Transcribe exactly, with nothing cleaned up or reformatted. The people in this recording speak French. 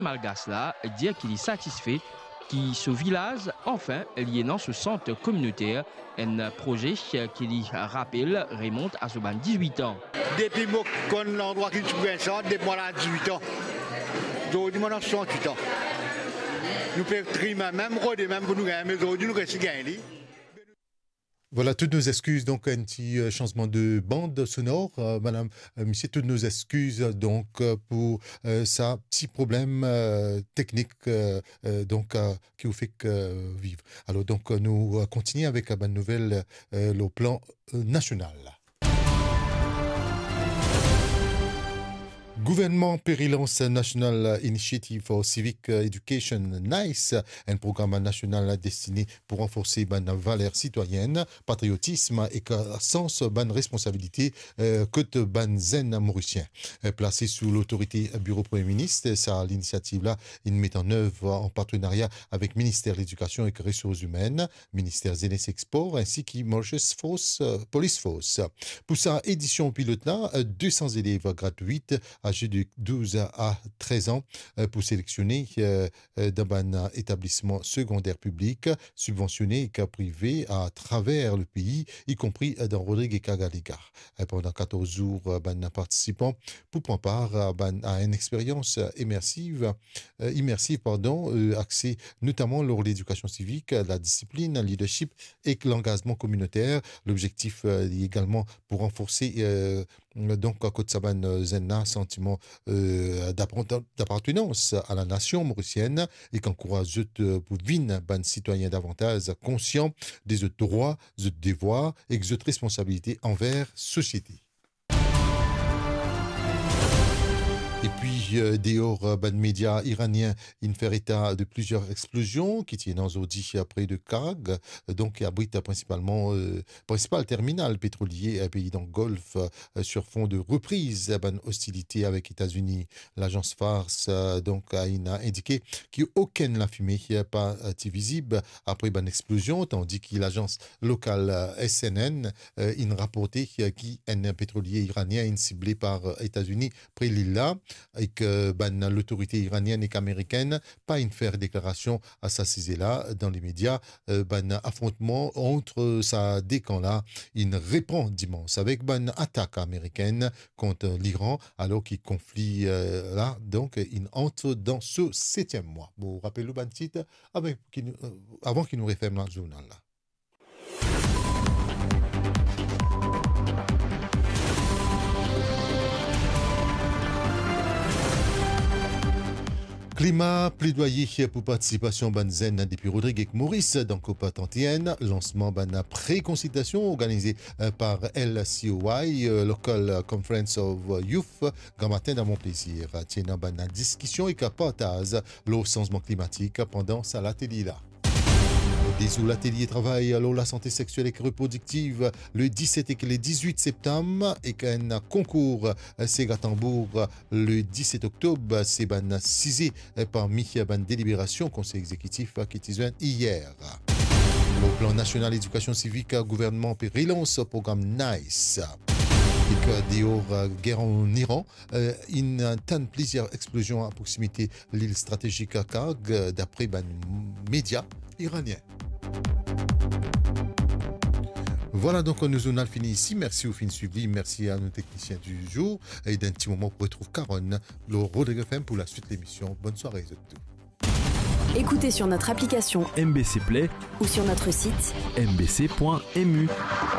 malgache là dire qu'il est satisfait qui ce village enfin lié dans ce centre communautaire un projet qui lui rappelle remonte à ce ban dix-huit ans. Depuis que l'endroit qui se trouve ça, depuis moi là dix-huit ans. Aujourd'hui moi j'ai soixante-huit ans. Nous faisons trimer même rôder même pour nous gagner mais aujourd'hui nous restons gagner. Voilà, toutes nos excuses, donc un petit euh, changement de bande sonore. Euh, Madame, euh, Monsieur, toutes nos excuses donc euh, pour euh, ça, petit problème euh, technique euh, euh, donc euh, qui vous fait que euh, vivre. Alors donc euh, nous euh, continuons avec la bonne nouvelle euh, le plan euh, national. Gouvernement Périlance National Initiative for Civic Education NICE, un programme national destiné pour renforcer la valeur citoyenne, patriotisme et sens de responsabilité euh, que de ban zen mauricien. Euh, placé sous l'autorité Bureau Premier ministre, ça l'initiative-là, il met en œuvre en partenariat avec Ministère de l'Éducation et des Ressources humaines, Ministère Jeunesse Export ainsi que Mauritius Force, euh, Police Force. Pour sa édition pilote-là, deux cents élèves gratuites âgés de douze à treize ans pour sélectionner dans un établissement secondaire public subventionné et privé à travers le pays, y compris dans Rodrigue et Kagaliga. Pendant quatorze jours, les participants pour prendre part à une expérience immersive, immersive pardon, axée notamment sur l'éducation civique, la discipline, le leadership et l'engagement communautaire. L'objectif est également pour renforcer euh, donc à côté de Zenna, sentiment euh, d'appartenance à la nation mauricienne et qu'encourage pour vivre ban citoyen davantage conscient des droits, des devoirs et des responsabilités envers société. Et puis, euh, dehors, euh, ban médias iraniens, il fait état de plusieurs explosions qui tiennent en Zodi près de Kag, euh, donc qui abrite principalement, euh, principal terminal pétrolier à pays dans le Golfe, euh, sur fond de reprise ban hostilité avec les États-Unis. L'agence Farce, euh, donc, a, a indiqué qu'aucune la fumée n'est pas euh, visible après ban explosion, tandis que l'agence locale euh, S N N, euh, il rapportait qu'un pétrolier iranien est ciblé par les États-Unis près de l'île là. Et que ben, l'autorité iranienne et américaine pas une faire déclaration à sa là dans les médias euh, ben affrontement entre ça des camps là il répond dimanche avec ben attaque américaine contre l'Iran alors qu'il conflit euh, là donc il entre dans ce septième mois. Vous rappelez le ban titre avec qui, euh, avant qu'il nous referme le journal là. Climat, plaidoyer pour participation banzen depuis Rodrigue et Maurice dans Copa Tantienne, lancement ban pré-consultation organisé par L C O Y, Local Conference of Youth, grand matin dans mon plaisir. Tiens, ban discussion et partage le changement climatique pendant sa l'atelier là. Des où l'atelier travaille alors la santé sexuelle et reproductive le dix-sept et le dix-huit septembre et qu'un concours c'est Gatambourg le dix-sept octobre c'est ban six parmi ban délibération conseil exécutif qui était hier. Le plan national éducation civique gouvernement relance programme NICE. Et que dehors guerre en Iran, euh, il entend plusieurs explosions à proximité de l'île stratégique à Kag d'après ban médias iraniens. Voilà donc nous on a fini ici. Merci au fin suivi, merci à nos techniciens du jour et d'un petit moment on retrouve Caronne, le Rodrigue F M pour la suite de l'émission. Bonne soirée à tous. Écoutez sur notre application M B C Play ou sur notre site m b c point m u.